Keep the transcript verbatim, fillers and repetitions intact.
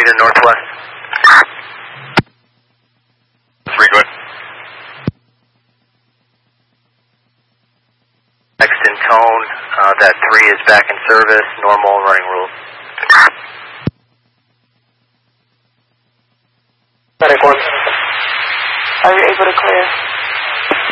three to northwest. three, good. Next in tone, uh, that three is back in service, normal running rules. Are you able to clear?